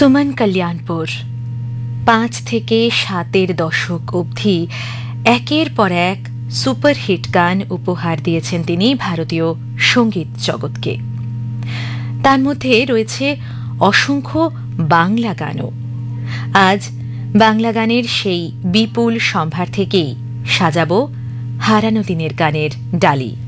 সুমন কল্যাণপুর ৫ থেকে ৭-এর দশক অবধি একের পর এক সুপারহিট গান উপহার দিয়েছেন তিনি ভারতীয় সঙ্গীত জগৎকে। তার মধ্যে রয়েছে অসংখ্য বাংলা গানও। আজ বাংলা গানের সেই বিপুল সম্ভার থেকেই সাজাবো হারানো দিনের গানের ডালি।